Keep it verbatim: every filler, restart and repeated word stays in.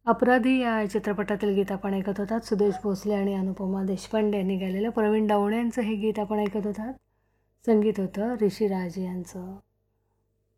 अपराधी या चित्रपटातील गीत आपण ऐकत होतात. सुदेश भोसले आणि अनुपमा देशपांडे यांनी गायलेलं. प्रवीण दवणे यांचं हे गीत आपण ऐकत होतात. संगीत होतं ऋषिराज यांचं.